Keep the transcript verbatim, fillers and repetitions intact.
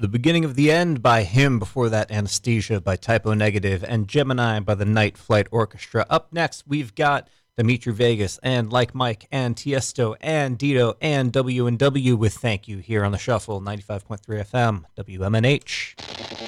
The Beginning of the End by Him, before that Anesthesia by Typo Negative, and Gemini by the Night Flight Orchestra. Up next, we've got Dimitri Vegas and Like Mike and Tiesto and Dito and W and W with Thank You here on the Shuffle, ninety-five point three F M, W M N H.